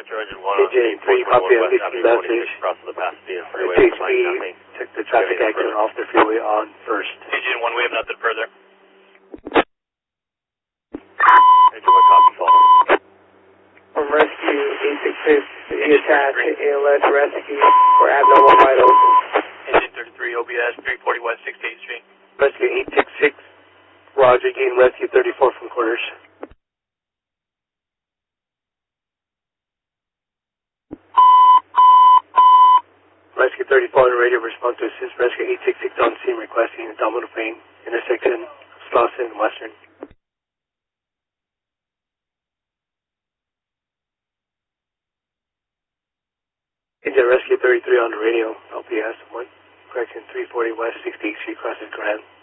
KJ3, copy of listening message. HHP took the traffic accident off the freeway on 1st. KJ1, we have nothing further. KJ1, copy, follow. From Rescue 866, attached ALS Rescue for abnormal vitals. Engine 33, OBS 340 West 68th Street. Rescue 866, Roger, gain Rescue 34 from quarters. Rescue 34 on radio, respond to assist Rescue 866 on scene requesting abdominal pain, intersection Slauson and Western. Engine Rescue 33 on the radio, LPS 1, correction 340 West 68th Street, crosses Grand.